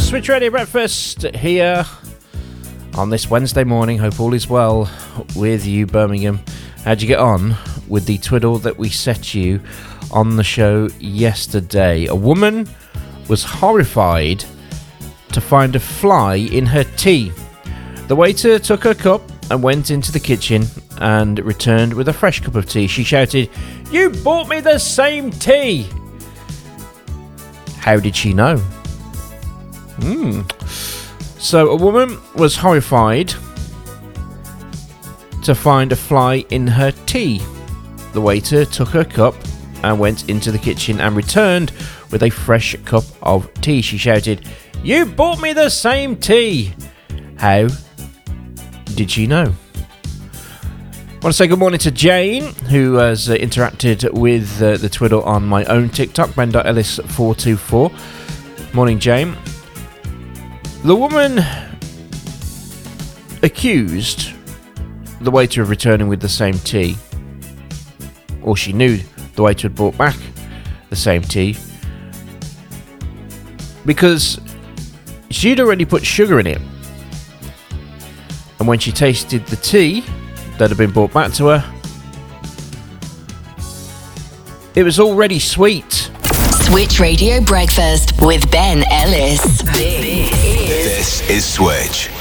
Switch Radio Breakfast here on this Wednesday morning. Hope all is well with you, Birmingham. How'd you get on with the twiddle that we set you on the show yesterday? A woman was horrified to find a fly in her tea. The waiter took her cup and went into the kitchen and returned with a fresh cup of tea. She shouted, "You bought me the same tea!" How did she know? So a woman was horrified to find a fly in her tea. The waiter took her cup and went into the kitchen and returned with a fresh cup of tea. She shouted, "You bought me the same tea!" How did she know? I want to say good morning to Jane, who has interacted with the twiddle on my own TikTok, Ben.Ellis424. Morning, Jane. The woman accused the waiter of returning with the same tea, or she knew the waiter had brought back the same tea, because she'd already put sugar in it. And when she tasted the tea that had been brought back to her, it was already sweet. Switch Radio Breakfast with Ben Ellis. This is Switch.